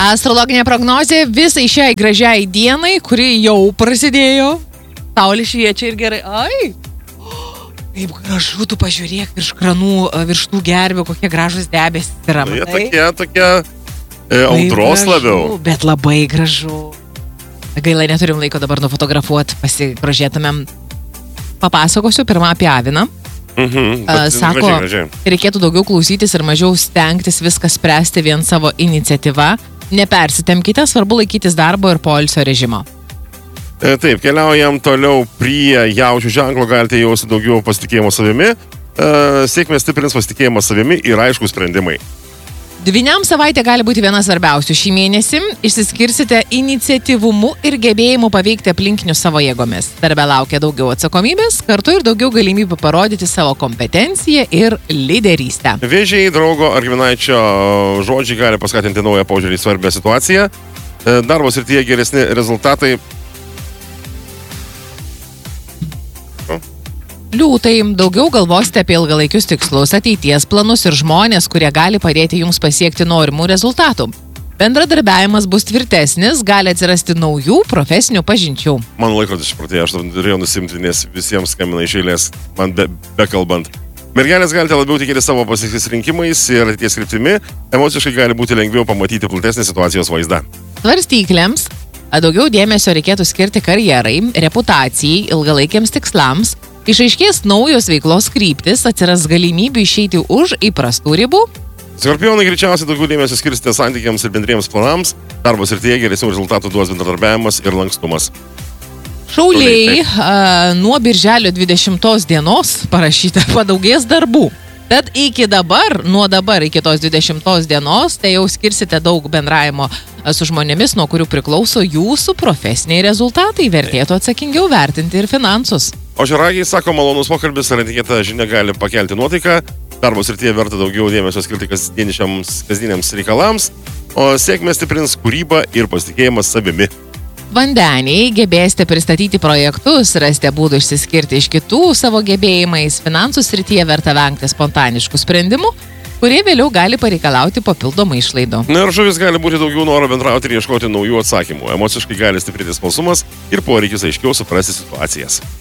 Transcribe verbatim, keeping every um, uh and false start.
Astrologinė prognozė visai šiai gražiai dienai, kuri jau prasidėjo. Saulė šviečia ir gerai. Ai, kaip gražu, tu pažiūrėk virš kranų, virš tų gervių, kokie gražus debesis yra. Jie tokie, tokie e, audros gražu, labiau. Bet labai gražu. Gaila, neturim laiko dabar nufotografuoti, pasigrožėtumėm. Papasakosiu pirmą apie aviną. Mhm, Uh, sako, gražiai, gražiai. reikėtų daugiau klausytis ir mažiau stengtis viską spręsti vien savo iniciatyva. Nepersitemkite, svarbu laikytis darbo ir poilsio režimo. E, taip, keliaujam toliau prie jaučių ženklo, galite jausti daugiau pasitikėjimo savimi. E, sėkmės stiprins pasitikėjimą savimi ir aiškūs sprendimai. Dvyniam savaitė gali būti viena svarbiausių šį mėnesį. Išsiskirsite iniciatyvumu ir gebėjimu paveikti aplinkinius savo jėgomis. Darbe laukia daugiau atsakomybės, kartu ir daugiau galimybių parodyti savo kompetenciją ir lyderystę. Vėžiai, draugo ar giminaičio žodžiai gali paskatinti naują požiūrį į svarbią situaciją. E, darbo srityje geresni rezultatai. Liūtai, daugiau galvosite apie ilgalaikius tikslus, ateities planus ir žmonės, kurie gali padėti jums pasiekti norimų rezultatų. Bendradarbiavimas bus tvirtesnis, gali atsirasti naujų profesinių pažinčių. Man laikrodis išpratėjo, aš turėjau nusimti, nes visiems skambina iš eilės, man be, bekalbant. Mergelės galite labiau tikėti savo pasirinkimais ir ateities kryptimi, emociškai gali būti lengviau pamatyti platesnį situacijos vaizdą. Svarstyklėms, daugiau dėmesio reikėtų skirti karjerai, reputacijai, ilgalaikiams tikslams. Išaiškės naujos veiklos kryptis, atsiras galimybių išeiti už įprastų ribų. Skorpionai greičiausiai daugiau dėmesio skirsite santykiams ir bendriems planams, darbo srityje geresnių rezultatų duos bendradarbiavimas ir lankstumas. Šauliai, a, nuo birželio dvidešimtos dienos parašyta padaugės darbų. Tad iki dabar, nuo dabar iki tos dvidešimtos dienos, tai jau skirsite daug bendravimo su žmonėmis, nuo kurių priklauso jūsų profesiniai rezultatai. Vertėtų atsakingiau vertinti ir finansus. O žiragiai sako, malonus pokalbis ar netikėta žinia gali pakelti nuotaiką. Darbo srityje verta daugiau dėmesio skirti kasdieniams reikalams, o sėkmė stiprins kūrybą ir pasitikėjimas savimi. Vandeniai, gebėsite pristatyti projektus, rasite būdų išsiskirti iš kitų savo gebėjimais. Finansų srityje verta vengti spontaniškų sprendimų, kurie vėliau gali pareikalauti papildomų išlaidų. Na ir žuvis gali būti daugiau noro bendrauti ir ieškoti naujų atsakymų. Emociškai gali stiprėti smalsumas ir poreikis aiškiau suprasti situacijas.